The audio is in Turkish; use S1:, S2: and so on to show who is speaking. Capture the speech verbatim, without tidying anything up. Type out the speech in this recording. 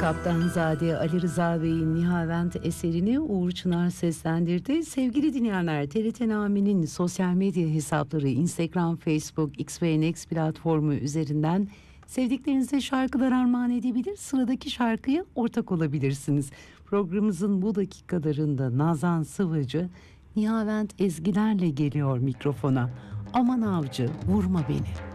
S1: Kaptanzade Ali Rıza Bey'in Nihavent eserini Uğur Çınar seslendirdi. Sevgili dinleyenler, T R T Name'nin sosyal medya hesapları Instagram, Facebook, X ve Next platformu üzerinden sevdiklerinize şarkılar armağan edebilir, sıradaki şarkıya ortak olabilirsiniz. Programımızın bu dakikalarında Nazan Sıvacı Nihavent ezgilerle geliyor mikrofona. Aman avcı vurma beni.